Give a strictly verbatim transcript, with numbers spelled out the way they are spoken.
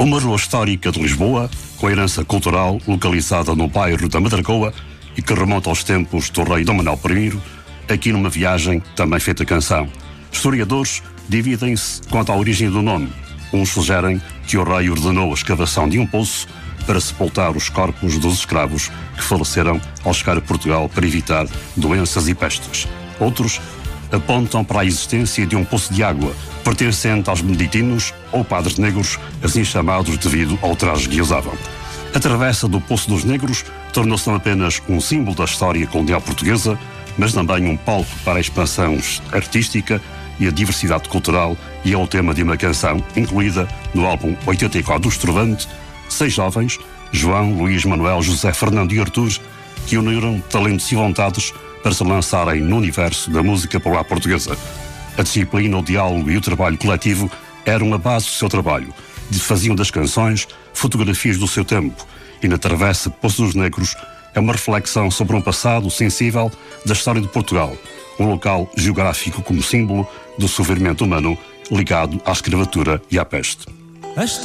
Uma rua histórica de Lisboa, com herança cultural, localizada no bairro da Madragoa e que remonta aos tempos do rei Dom Manuel I, aqui numa viagem também feita canção. Historiadores dividem-se quanto à origem do nome. Uns sugerem que o rei ordenou a escavação de um poço para sepultar os corpos dos escravos que faleceram ao chegar a Portugal para evitar doenças e pestes. Outros apontam para a existência de um poço de água pertencente aos beneditinos ou padres negros, assim chamados devido ao traje que usavam. A travessa do Poço dos Negros tornou-se não apenas um símbolo da história colonial portuguesa, mas também um palco para a expansão artística e a diversidade cultural, e é o tema de uma canção incluída no álbum oitenta e quatro do Estrovante, seis jovens, João, Luís, Manuel, José, Fernando e Artur, que uniram talentos e vontades para se lançarem no universo da música popular portuguesa. A disciplina, o diálogo e o trabalho coletivo eram a base do seu trabalho. Faziam das canções fotografias do seu tempo, e na travessa Poço dos Negros é uma reflexão sobre um passado sensível da história de Portugal, um local geográfico como símbolo do sofrimento humano ligado à escravatura e à peste.